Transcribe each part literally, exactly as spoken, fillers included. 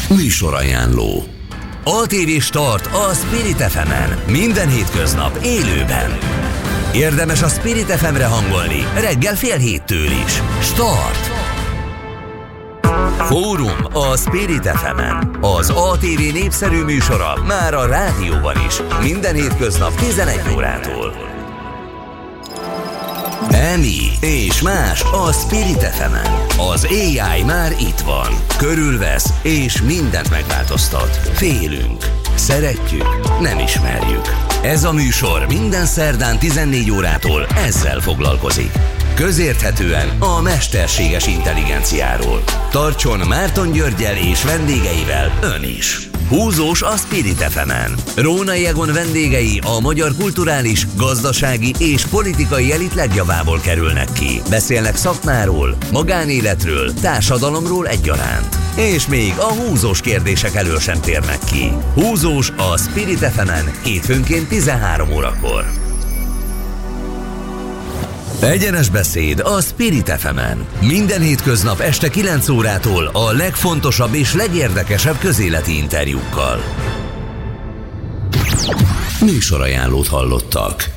Műsorajánló. á té vé Start a Spirit ef emen. Minden hétköznap élőben. Érdemes a Spirit ef emre hangolni reggel fél héttől is. Start! Fórum a Spirit ef emen. Az á té vé népszerű műsora már a rádióban is. Minden hétköznap tizenegy órától. Emi és más a Spirit ef emen. Az á i már itt van. Körülvesz és mindent megváltoztat. Félünk. Szeretjük. Nem ismerjük. Ez a műsor minden szerdán tizennégy órától ezzel foglalkozik. Közérthetően a mesterséges intelligenciáról. Tartson Márton Györggyel és vendégeivel ön is. Húzós a Spirit ef emen. Rónai Egon vendégei a magyar kulturális, gazdasági és politikai elit legjavából kerülnek ki. Beszélnek szakmáról, magánéletről, társadalomról egyaránt. És még a húzós kérdések elől sem térnek ki. Húzós a Spirit ef emen hétfőnként tizenhárom órakor. Egyenes beszéd a Spirit ef emen. Minden hétköznap este kilenc órától a legfontosabb és legérdekesebb közéleti interjúkkal. Műsorajánlót hallottak.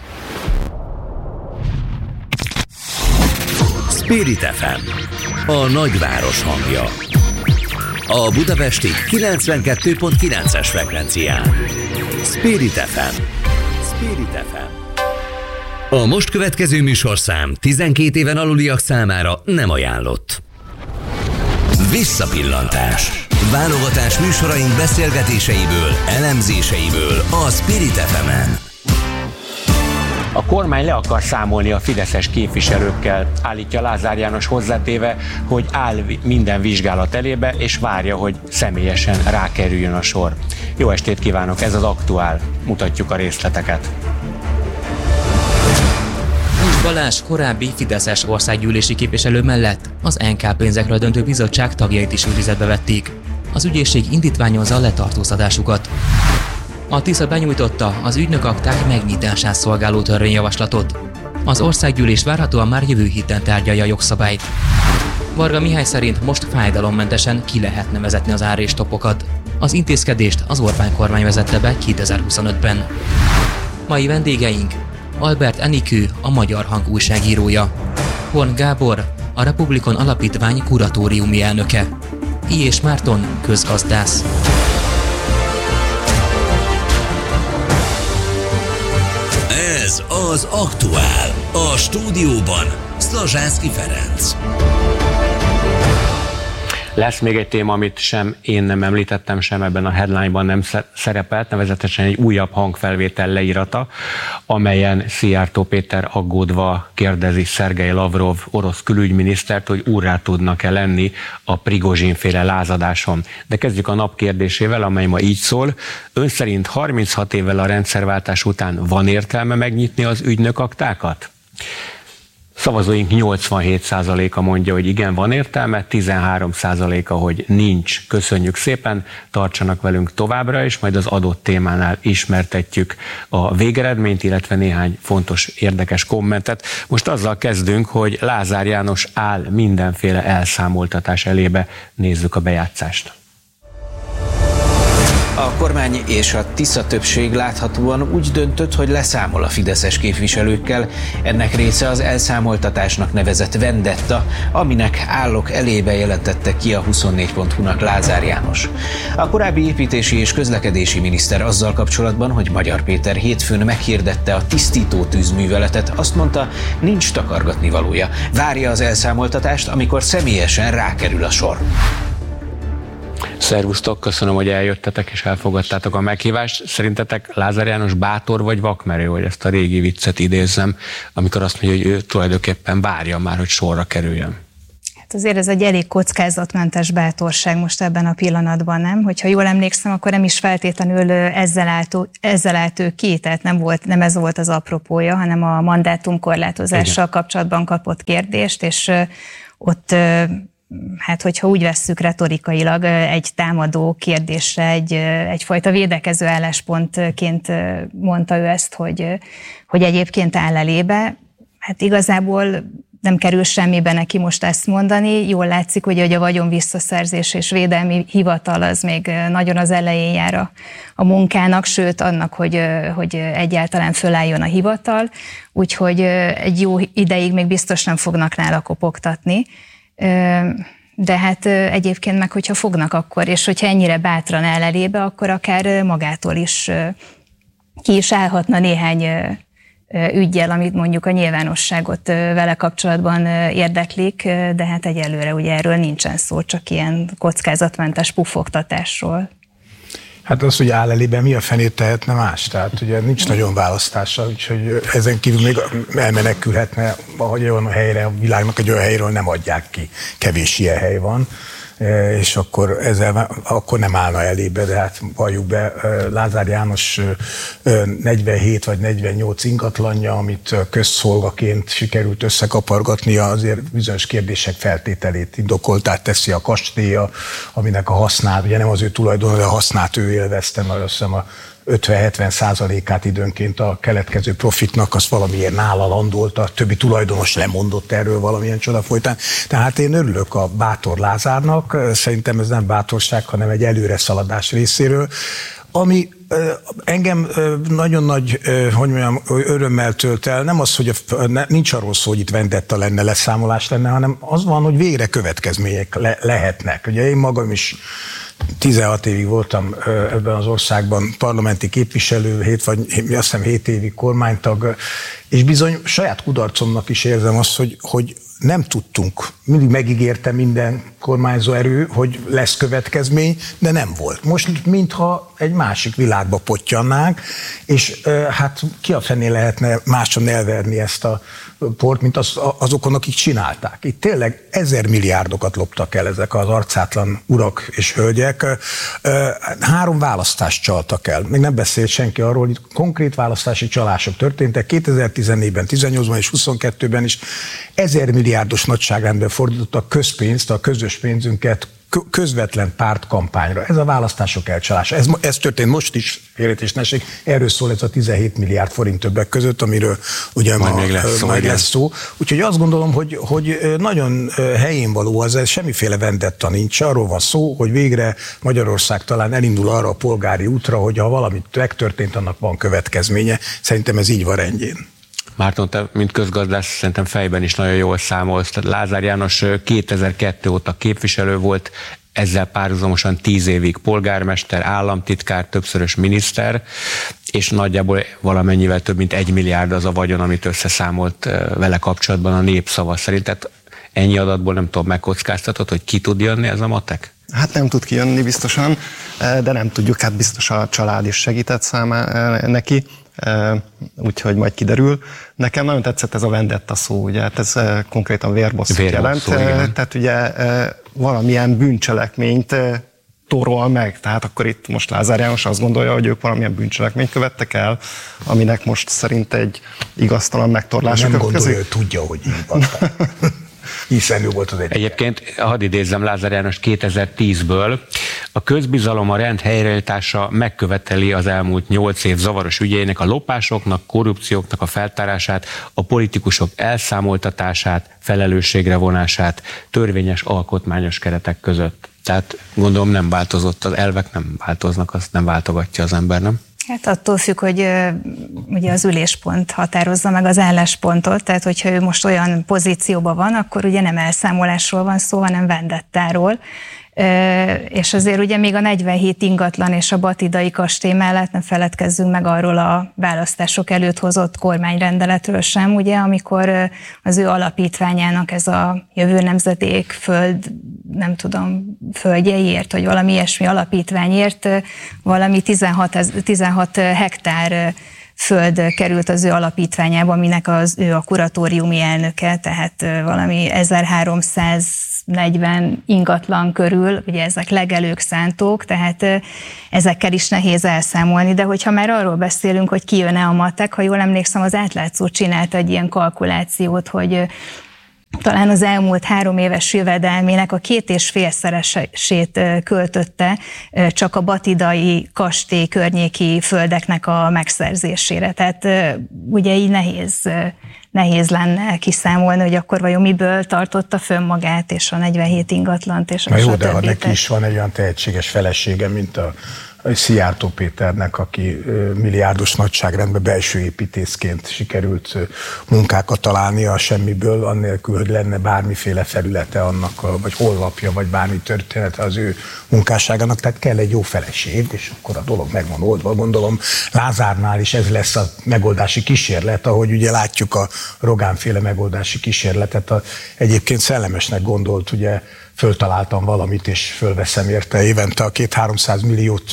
Spirit ef em, a nagyváros hangja. A budapesti kilencvenkettő pont kilences frekvencián. Spirit ef em. Spirit ef em. A most következő műsorszám tizenkét éven aluliak számára nem ajánlott. Visszapillantás. Válogatás műsoraink beszélgetéseiből, elemzéseiből a Spirit ef emen. A kormány le akar számolni a fideszes képviselőkkel, állítja Lázár János hozzátéve, hogy áll minden vizsgálat elébe, és várja, hogy személyesen rákerüljön a sor. Jó estét kívánok, ez az Aktuál. Mutatjuk a részleteket. Balázs korábbi fideszes országgyűlési képviselő mellett az en ká pénzekről döntő bizottság tagjait is őrizetbe vették. Az ügyészség indítványozza a letartóztatásukat. A Tisza benyújtotta az ügynökakták megnyitását szolgáló törvényjavaslatot. Az országgyűlés várhatóan már jövő héten tárgyalja a jogszabályt. Varga Mihály szerint most fájdalommentesen ki lehetne vezetni az árréstopokat. Az intézkedést az Orbán kormány vezette be kétezer-huszonötben. Mai vendégeink: Albert Enikő, a Magyar Hang újságírója; Horn Gábor, a Republikon Alapítvány kuratóriumi elnöke; I. Márton, közgazdász. Ez az Aktuál. A stúdióban Szlazsánszky Ferenc. Lesz még egy téma, amit sem én nem említettem, sem ebben a headline-ban nem szerepelt, nevezetesen egy újabb hangfelvétel leírata, amelyen Szijjártó Péter aggódva kérdezi Szergej Lavrov orosz külügyminisztert, hogy úrrá tudnak-e lenni a Prigozsin-féle lázadáson. De kezdjük a nap kérdésével, amely ma így szól. Ön szerint harminchat évvel a rendszerváltás után van értelme megnyitni az ügynökaktákat? Szavazóink nyolcvanhét százaléka mondja, hogy igen, van értelme, tizenhárom százaléka, hogy nincs. Köszönjük szépen, tartsanak velünk továbbra, és majd az adott témánál ismertetjük a végeredményt, illetve néhány fontos, érdekes kommentet. Most azzal kezdünk, hogy Lázár János áll mindenféle elszámoltatás elébe. Nézzük a bejátszást. A kormány és a Tisza többség láthatóan úgy döntött, hogy leszámol a fideszes képviselőkkel. Ennek része az elszámoltatásnak nevezett vendetta, aminek állok elébe jelentette ki a huszonnégy pont hu-nak Lázár János. A korábbi építési és közlekedési miniszter azzal kapcsolatban, hogy Magyar Péter hétfőn meghirdette a tisztító tűzműveletet, azt mondta, nincs takargatni valója. Várja az elszámoltatást, amikor személyesen rákerül a sor. Szervusztok, köszönöm, hogy eljöttetek és elfogadtátok a meghívást. Szerintetek Lázár János bátor vagy vakmerő, hogy ezt a régi viccet idézzem, amikor azt mondja, hogy ő tulajdonképpen várja már, hogy sorra kerüljön? Hát azért ez egy elég kockázatmentes bátorság most ebben a pillanatban, nem? Hogyha jól emlékszem, akkor nem is feltétlenül ezzel állt, ezzel állt ő ki, tehát nem, volt, nem ez volt az apropója, hanem a mandátumkorlátozással kapcsolatban kapott kérdést, és ott... Hát, hogyha úgy vesszük retorikailag, egy támadó kérdésre, egy, egyfajta védekező álláspontként mondta ő ezt, hogy, hogy egyébként áll elébe. Hát igazából nem kerül semmibe neki most ezt mondani. Jól látszik, hogy a vagyon visszaszerzés és védelmi hivatal az még nagyon az elején jár a, a munkának, sőt annak, hogy, hogy egyáltalán fölálljon a hivatal, úgyhogy egy jó ideig még biztos nem fognak nála kopogtatni. De hát egyébként meg, hogyha fognak akkor, és hogyha ennyire bátran áll elébe, akkor akár magától is ki is állhatna néhány üggyel, amit mondjuk a nyilvánosságot vele kapcsolatban érdeklik, de hát egyelőre ugye erről nincsen szó, csak ilyen kockázatmentes pufogtatásról. Hát az, hogy áll elében mi a fenét tehetne más, tehát ugye nincs nagyon választása, úgyhogy ezen kívül még elmenekülhetne, ahogy olyan a helyre, a világnak egy olyan helyről nem adják ki, kevés ilyen hely van, és akkor ezzel akkor nem állna elébe, de hát valljuk be, Lázár János negyvenhét vagy negyvennyolc ingatlanja, amit közszolgaként sikerült összekapargatnia, azért bizonyos kérdések feltételét indokoltát teszi a kastélya, aminek a hasznát, ugye nem az ő tulajdon, de a hasznát ő élvezte, mert azt hiszem a ötven-hetven százalékát időnként a keletkező profitnak, azt valamiért nála landolt, a többi tulajdonos lemondott erről valamilyen csoda folytán. Tehát én örülök a bátor Lázárnak, szerintem ez nem bátorság, hanem egy előreszaladás részéről, ami engem nagyon nagy, hogy mondjam, örömmel tölt el, nem az, hogy a, nincs arról szó, hogy itt vendetta lenne, leszámolás lenne, hanem az van, hogy végre következmények le, lehetnek. Ugye én magam is tizenhat évig voltam ebben az országban parlamenti képviselő, hét vagy azt hiszem hét évig kormánytag, és bizony saját kudarcomnak is érzem azt, hogy, hogy nem tudtunk. Mindig megígérte minden kormányzó erő, hogy lesz következmény, de nem volt. Most mintha egy másik világba pottyannánk, és hát ki a fené lehetne máson elverni ezt a port, mint az, azokon, akik csinálták. Itt tényleg ezer milliárdokat loptak el ezek az arcátlan urak és hölgyek. Három választást csaltak el. Még nem beszélt senki arról, hogy konkrét választási csalások történtek. kétezer-tizennégyben, tizennyolcban és huszonkettőben is ezer milliárdos nagyságrendben fordítottak közpénzt, a közös pénzünket közvetlen pártkampányra. Ez a választások elcsalása. Ez, ez történt most is, félreértés, erről szól ez a tizenhét milliárd forint többek között, amiről ugye majd, ma, még lesz, szó, majd lesz szó. Úgyhogy azt gondolom, hogy, hogy nagyon helyén való az, ez semmiféle vendetta nincs. Arról van szó, hogy végre Magyarország talán elindul arra a polgári útra, hogy ha valamit megtörtént, annak van következménye. Szerintem ez így van rendjén. Márton, te, mint közgazdász, szerintem fejben is nagyon jól számolsz. Tehát Lázár János kétezer-kettő óta képviselő volt, ezzel párhuzamosan tíz évig polgármester, államtitkár, többszörös miniszter, és nagyjából valamennyivel több mint egy milliárd az a vagyon, amit összeszámolt vele kapcsolatban a Népszava szerint. Tehát ennyi adatból nem tudom, megkockáztatod, hogy ki tud jönni ez a matek? Hát nem tud kijönni biztosan, de nem tudjuk, hát biztos a család is segített számá neki, úgyhogy majd kiderül. Nekem nagyon tetszett ez a vendetta szó, ugye, hát ez konkrétan vérbosszút jelent, igen. Tehát ugye valamilyen bűncselekményt torol meg, tehát akkor itt most Lázár János azt gondolja, hogy ők valamilyen bűncselekményt követtek el, aminek most szerint egy igaztalan megtorlásra nem gondolja, hogy tudja, hogy így van. Hiszen ő volt az egyik. Egyébként, hadd idézzem Lázár János kétezer-tízből, a közbizalom, a rend helyreállítása megköveteli az elmúlt nyolc év zavaros ügyeinek, a lopásoknak, korrupcióknak a feltárását, a politikusok elszámoltatását, felelősségre vonását törvényes alkotmányos keretek között. Tehát gondolom nem változott, az elvek nem változnak, azt nem váltogatja az ember, nem? Hát attól függ, hogy ugye az üléspont határozza meg az álláspontot, tehát hogyha ő most olyan pozícióban van, akkor ugye nem elszámolásról van szó, hanem vendettáról. És azért ugye még a negyvenhét ingatlan és a batidai kastély mellett ne feledkezzünk meg arról a választások előtt hozott kormányrendeletről sem, ugye, amikor az ő alapítványának ez a jövő nemzedék föld, nem tudom, földjeiért, vagy valami ilyesmi alapítványért valami tizenhat, tizenhat hektár föld került az ő alapítványába, aminek az ő a kuratóriumi elnöke, tehát valami ezerháromszáznegyven ingatlan körül, ugye ezek legelők, szántók, tehát ezekkel is nehéz elszámolni, de hogyha már arról beszélünk, hogy kijön-e a matek, ha jól emlékszem, az Átlátszó csinált egy ilyen kalkulációt, hogy talán az elmúlt három éves jövedelmének a két és félszeresét költötte csak a batidai kastély környéki földeknek a megszerzésére. Tehát ugye így nehéz, nehéz lenne kiszámolni, hogy akkor vajon miből tartotta fönn magát, és a negyvenhét ingatlant, és a jó, stb. De ha neki is van egy olyan tehetséges felesége, mint a Szijjártó Péternek, aki milliárdos nagyságrendben belső építészként sikerült munkákat találnia a semmiből, annélkül, hogy lenne bármiféle felülete annak, a, vagy honlapja, vagy bármi története az ő munkásságának, tehát kell egy jó feleség, és akkor a dolog meg van oldva. Gondolom Lázárnál is ez lesz a megoldási kísérlet, ahogy ugye látjuk a Rogánféle megoldási kísérletet, a, egyébként szellemesnek gondolt, ugye föltaláltam valamit, és fölveszem érte évente a két-háromszáz milliót,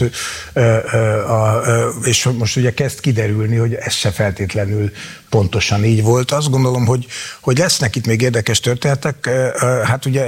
és most ugye kezd kiderülni, hogy ez se feltétlenül pontosan így volt. Azt gondolom, hogy, hogy lesznek itt még érdekes történetek, hát ugye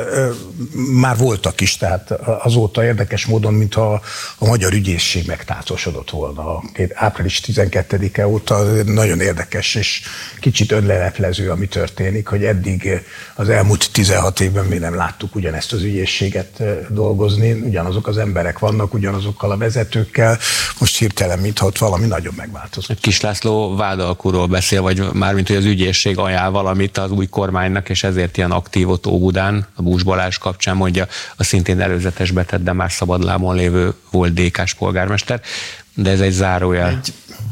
már voltak is, tehát azóta érdekes módon, mintha a magyar ügyészség megtálcosodott volna. április tizenkettedike óta nagyon érdekes és kicsit önleleplező, ami történik, hogy eddig az elmúlt tizenhat évben még nem láttuk ugyanezt az ügyészséget dolgozni, ugyanazok az emberek vannak, ugyanazokkal a vezetőkkel, most hirtelen, mintha ott valami nagyon megváltozott. Kis László vádalkúról beszél, vagy mármint, hogy az ügyészség ajánl valamit az új kormánynak, és ezért ilyen aktív ott Óbudán, a Bús Balázs kapcsán mondja a szintén előzetes betett, de már szabadlábon lévő volt dé ká-s polgármester, de ez egy zárójel. Egy,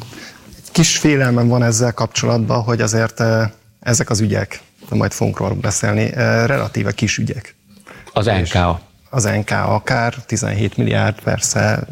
egy kis félelmem van ezzel kapcsolatban, hogy azért ezek az ügyek, majd fogunk róla beszélni, relatíve kis ügyek. Az en ká á. Az en ká á akár, tizenhét milliárd, persze,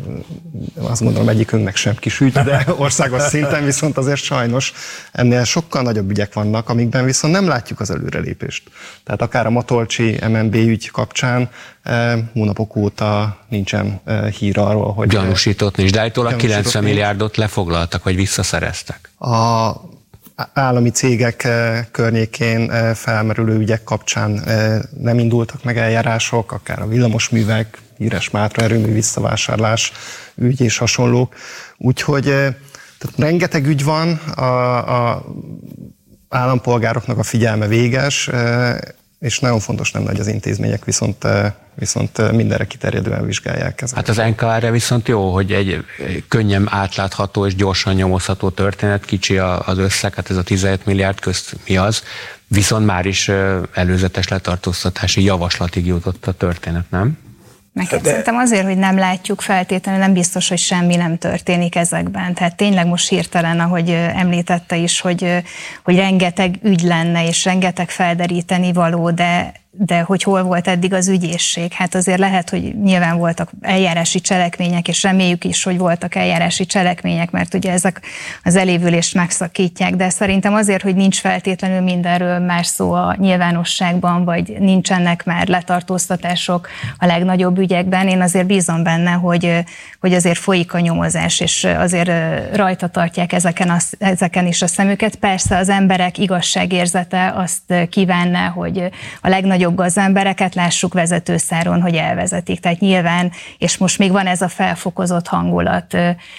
azt gondolom egyikünknek sem kis ügy, de országos szinten viszont azért sajnos ennél sokkal nagyobb ügyek vannak, amikben viszont nem látjuk az előrelépést. Tehát akár a Matolcsi em en bé ügy kapcsán eh, hónapok óta nincsen eh, hír arról, hogy... Gyanúsított nincs, de állítólag kilencven milliárdot lefoglaltak, vagy visszaszereztek. A állami cégek környékén felmerülő ügyek kapcsán nem indultak meg eljárások, akár a villamosművek, híres Mátra erőmű visszavásárlás ügy és hasonlók. Úgyhogy tehát rengeteg ügy van, a, a állampolgároknak a figyelme véges, és nagyon fontos lenne, hogy az intézmények viszont, viszont mindenre kiterjedően vizsgálják ezeket. Hát az en ká á-re viszont jó, hogy egy könnyen átlátható és gyorsan nyomozható történet, kicsi az összeg, hát ez a tizenhét milliárd közt mi az, viszont már is előzetes letartóztatási javaslatig jutott a történet, nem? Neked szerintem azért, hogy nem látjuk feltétlenül, nem biztos, hogy semmi nem történik ezekben. Tehát tényleg most hirtelen, ahogy említette is, hogy, hogy rengeteg ügy lenne, és rengeteg felderíteni való, de de hogy hol volt eddig az ügyészség. Hát azért lehet, hogy nyilván voltak eljárási cselekmények, és reméljük is, hogy voltak eljárási cselekmények, mert ugye ezek az elévülést megszakítják, de szerintem azért, hogy nincs feltétlenül mindenről már szó a nyilvánosságban, vagy nincsenek már letartóztatások a legnagyobb ügyekben, én azért bízom benne, hogy, hogy azért folyik a nyomozás, és azért rajta tartják ezeken, a, ezeken is a szemüket. Persze az emberek igazságérzete azt kívánná, hogy a legnagyobb nagyobb gazembereket lássuk vezetőszáron, hogy elvezetik. Tehát nyilván, és most még van ez a felfokozott hangulat,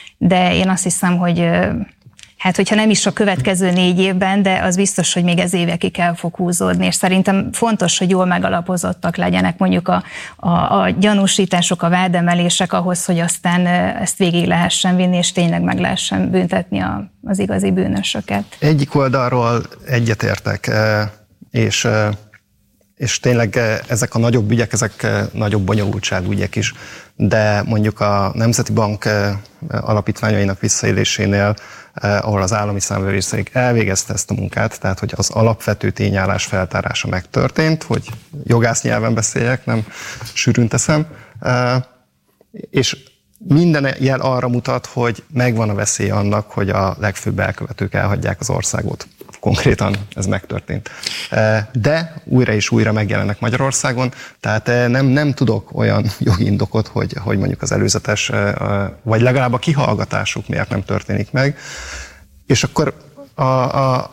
de én azt hiszem, hogy hát hogyha nem is a következő négy évben, de az biztos, hogy még ez évekig el fog húzódni, és szerintem fontos, hogy jól megalapozottak legyenek mondjuk a, a, a gyanúsítások, a vádemelések ahhoz, hogy aztán ezt végig lehessen vinni, és tényleg meg lehessen büntetni a, az igazi bűnösöket. Egyik oldalról egyetértek, és és tényleg ezek a nagyobb ügyek, ezek nagyobb bonyolultságú ügyek is, de mondjuk a Nemzeti Bank alapítványainak visszaélésénél, ahol az állami számvevőszék elvégezte ezt a munkát, tehát hogy az alapvető tényállás feltárása megtörtént, hogy jogász nyelven beszéljek, nem sűrűn teszem, és minden jel arra mutat, hogy megvan a veszély annak, hogy a legfőbb elkövetők elhagyják az országot. Konkrétan ez megtörtént. De újra és újra megjelennek Magyarországon, tehát nem, nem tudok olyan jogi indokot, hogy, hogy mondjuk az előzetes, vagy legalább a kihallgatásuk miért nem történik meg. És akkor a, a,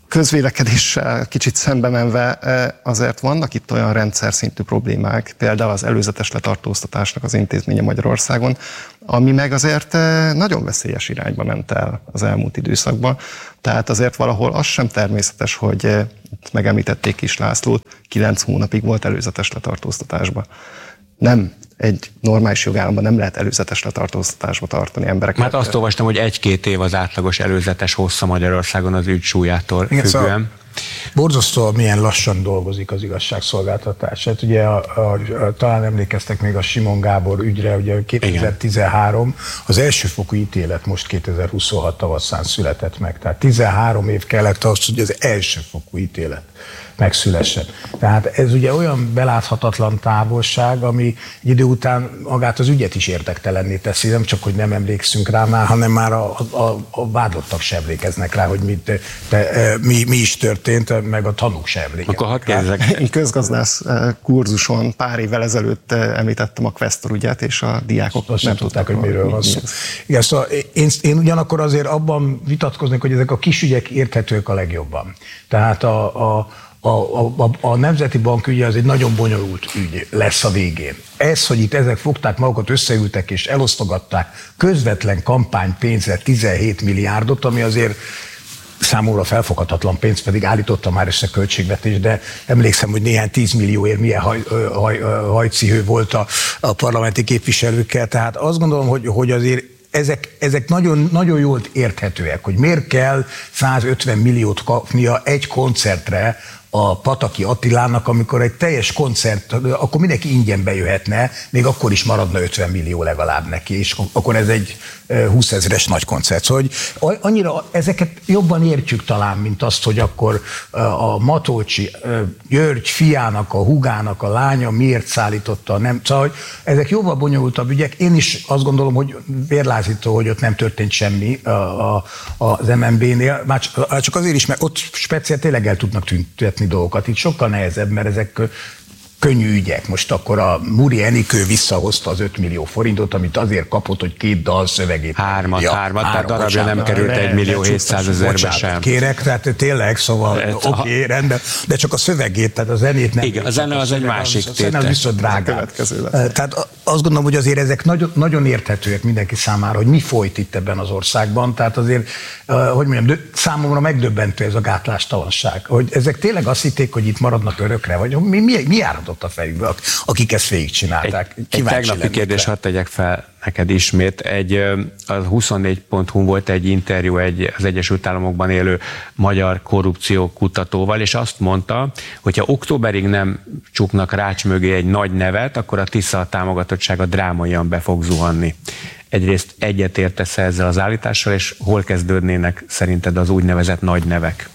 közvélekedéssel kicsit szembe menve azért vannak itt olyan rendszer szintű problémák, például az előzetes letartóztatásnak az intézménye Magyarországon, ami meg azért nagyon veszélyes irányba ment el az elmúlt időszakban. Tehát azért valahol az sem természetes, hogy megemlítették Kis Lászlót, kilenc hónapig volt előzetes letartóztatásban. Nem, egy normális jogállamban nem lehet előzetes letartóztatásba tartani embereket. Mert azt olvastam, hogy egy-két év az átlagos előzetes hossza Magyarországon az ügy súlyától függően. Szóval borzasztóan milyen lassan dolgozik az igazságszolgáltatás. Hát ugye a, a, a, talán emlékeztek még a Simon Gábor ügyre, ugye kétezer-tizenhárom, igen. Az elsőfokú ítélet most kétezer-huszonhat tavaszán született meg. Tehát tizenhárom év kellett az, hogy az elsőfokú ítélet megszülessen. Tehát ez ugye olyan beláthatatlan távolság, ami egy idő után magát az ügyet is érdektelenné teszi, nem csak, hogy nem emlékszünk rá már, hanem már a, a, a vádlottak sem emlékeznek rá, hogy mit, te, mi, mi is történt, meg a tanúk sem emlékeznek. Akkor hadd kérdezek. Én közgazdász kurzuson pár évvel ezelőtt említettem a Questor ügyet, és a diákok azt nem tudták, hogy miről van szó. Igen, szóval én, én ugyanakkor azért abban vitatkoznék, hogy ezek a kis ügyek érthetők a legjobban. Tehát a, a A, a, a Nemzeti Bank ügye az egy nagyon bonyolult ügy lesz a végén. Ez, hogy itt ezek fogták magukat, összeültek és elosztogatták közvetlen kampánypénzre tizenhét milliárdot, ami azért számomra felfoghatatlan pénz, pedig állította már ezt a költségvetés, de emlékszem, hogy néhány tízmillióért milyen haj, haj, hajcihő volt a, a parlamenti képviselőkkel, tehát azt gondolom, hogy, hogy azért Ezek, ezek nagyon, nagyon jól érthetőek, hogy miért kell százötven milliót kapnia egy koncertre a Pataki Attilának, amikor egy teljes koncert, akkor mindenki ingyen bejöhetne, még akkor is maradna ötven millió legalább neki, és akkor ez egy húszezres nagy koncert. Szóval hogy annyira ezeket jobban értjük talán, mint azt, hogy akkor a Matolcsi György fiának, a húgának a lánya miért szállította, nem. Szóval hogy ezek jóval bonyolultabb ügyek. Én is azt gondolom, hogy vérlázító, hogy ott nem történt semmi a, a, az em en bé-nél, már csak azért is, mert ott speciál tényleg el tudnak tüntetni dolgokat. Itt sokkal nehezebb, mert ezek könnyű ügyek. Most akkor a Muri Enikő visszahozta az öt millió forintot, amit azért kapott, hogy két dal szövegét. Hármat, ja, hármat, tehát darabja nem került egy millió hétszázezerbe sem. Kérek, tehát tényleg, szóval oké, okay, rendben, de csak a szövegét, tehát a zenét nem. Igen, a zene az egy másik tétel. A zene az viszont drágább. Tehát azt gondolom, hogy azért ezek nagyon, nagyon érthetőek mindenki számára, hogy mi folyt itt ebben az országban, tehát azért, hogy mondjam, számomra megdöbbentő ez a gátlástalanság, hogy ezek tényleg azt hitték, hogy itt maradnak örökre, vagy mi, mi, mi járatott a fejükbe, akik ezt végigcsinálták. Egy, egy tegnapi kérdés, hadd tegyek fel neked ismét. Egy, a huszonnégy pont hu volt egy interjú egy, az Egyesült Államokban élő magyar korrupciókutatóval, és azt mondta, hogyha októberig nem csuknak rács mögé egy nagy nevet, akkor a Tisza támogatottsága drámaian be fog zuhanni. Egyrészt egyetértesz ezzel az állítással, és hol kezdődnének szerinted az úgynevezett nagy nevek?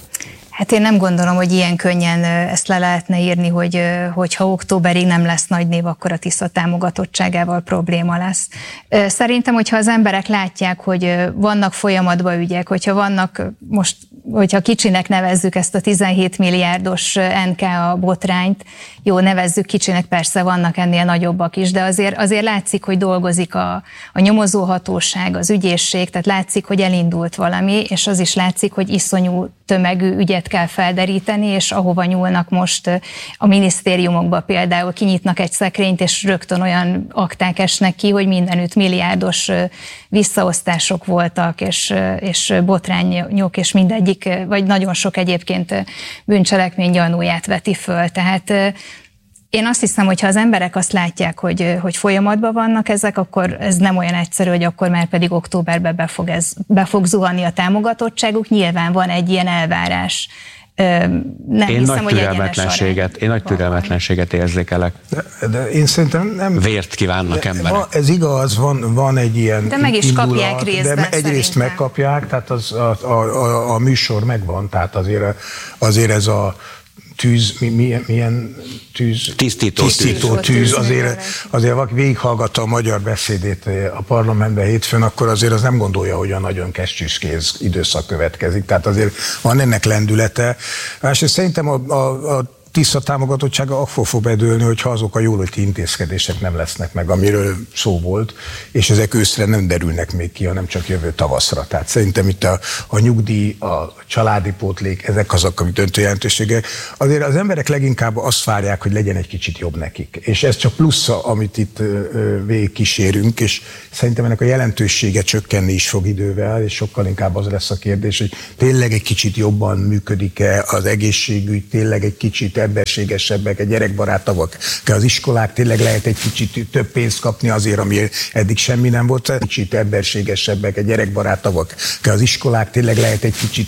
Hát én nem gondolom, hogy ilyen könnyen ezt le lehetne írni, hogy hogyha októberig nem lesz nagy név, akkor a Tisza támogatottságával probléma lesz. Szerintem, hogyha az emberek látják, hogy vannak folyamatban ügyek, hogyha vannak most, hogyha kicsinek nevezzük ezt a tizenhét milliárdos en ká á botrányt, jó, nevezzük kicsinek, persze vannak ennél nagyobbak is, de azért, azért látszik, hogy dolgozik a, a nyomozóhatóság, az ügyészség, tehát látszik, hogy elindult valami, és az is látszik, hogy iszonyú tömegű ügyet kell felderíteni, és ahova nyúlnak most a minisztériumokba például, kinyitnak egy szekrényt, és rögtön olyan akták esnek ki, hogy mindenütt milliárdos visszaosztások voltak, és, és botrányok, és mindegyik, vagy nagyon sok egyébként bűncselekmény gyanúját veti föl. Tehát én azt hiszem, hogy ha az emberek azt látják, hogy, hogy folyamatban vannak ezek, akkor ez nem olyan egyszerű, hogy akkor már pedig októberben be fog, ez, be fog zuhanni a támogatottságuk. Nyilván van egy ilyen elvárás. Nem én, hiszem, nagy türelmetlenséget, én nagy türelmetlenséget érzékelek. De, de én szerintem nem... Vért kívánnak emberek. Ez igaz, van, van egy ilyen de meg is indulat, kapják részben, de egyrészt szerintem. megkapják, tehát az, a, a, a, a műsor megvan, tehát azért, azért ez a tűz, mi, milyen, milyen tűz? Tisztító, Tisztító tűz. tűz. Azért, azért valaki végighallgatta a magyar beszédét a parlamentben hétfőn, akkor azért az nem gondolja, hogy a nagyon kesztyűskéz időszak következik. Tehát azért van ennek lendülete. Másrészt szerintem a, a, a Tisza támogatottsága akkor fog bedőlni, hogyha azok a jóléti intézkedések nem lesznek meg, amiről szó volt, és ezek őszre nem derülnek még ki, hanem csak jövő tavaszra. Tehát szerintem itt a, a nyugdíj, a családi pótlék, ezek azok, amik döntő jelentőségek. Azért az emberek leginkább azt várják, hogy legyen egy kicsit jobb nekik. És ez csak plusz, amit itt végigkísérünk, és szerintem ennek a jelentősége csökkenni is fog idővel, és sokkal inkább az lesz a kérdés, hogy tényleg egy kicsit jobban működik-e az egészségügy, tényleg egy kicsit emberségesebbek, egy gyerekbarátabbak, az iskolák tényleg lehet egy kicsit több pénzt kapni azért, ami eddig semmi nem volt, kicsit emberségesebbek, egy gyerekbarátabbak, az iskolák tényleg lehet egy kicsit